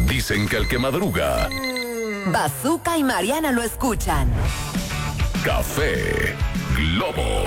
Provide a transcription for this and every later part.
Dicen que el que madruga. Bazooka y Mariana lo escuchan. Café Globo.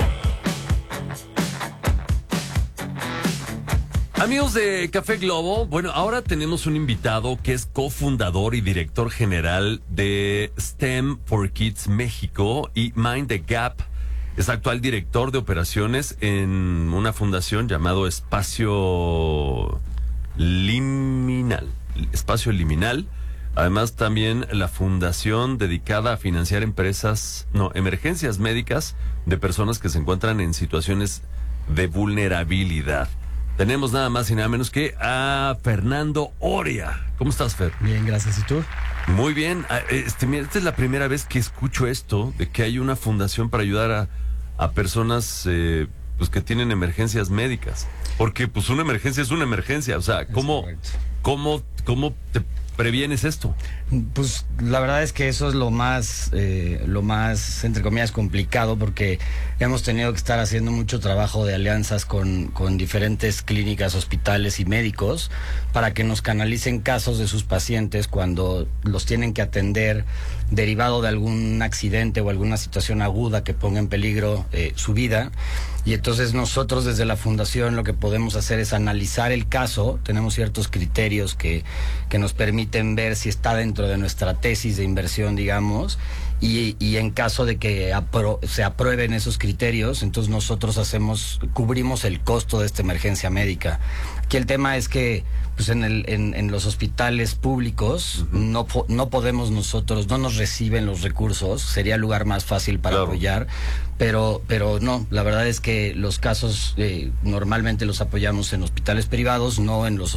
Amigos de Café Globo, bueno, ahora tenemos un invitado que es cofundador y director general de STEM for Kids México y Mind the Gap. Es actual director de operaciones en una fundación llamado Espacio Liminal. Además, también la fundación dedicada a financiar emergencias médicas de personas que se encuentran en situaciones de vulnerabilidad. Tenemos nada más y nada menos que a Fernando Oria. ¿Cómo estás, Fer? Bien, gracias. ¿Y tú? Muy bien. Mira, esta es la primera vez que escucho esto, de que hay una fundación para ayudar a personas pues que tienen emergencias médicas. Porque pues una emergencia es una emergencia. O sea, ¿cómo te previenes esto? Pues la verdad es que eso es lo más, entre comillas, complicado, porque hemos tenido que estar haciendo mucho trabajo de alianzas con diferentes clínicas, hospitales y médicos para que nos canalicen casos de sus pacientes cuando los tienen que atender derivado de algún accidente o alguna situación aguda que ponga en peligro su vida. Y entonces nosotros desde la fundación lo que podemos hacer es analizar el caso. Tenemos ciertos criterios que nos permiten ver si está dentro de nuestra tesis de inversión, digamos, y en caso de que se aprueben esos criterios, entonces nosotros cubrimos el costo de esta emergencia médica. Aquí el tema es que pues en los hospitales públicos no podemos nosotros, no nos reciben los recursos, sería el lugar más fácil para apoyar, pero no, la verdad es que los casos normalmente los apoyamos en hospitales privados, no en los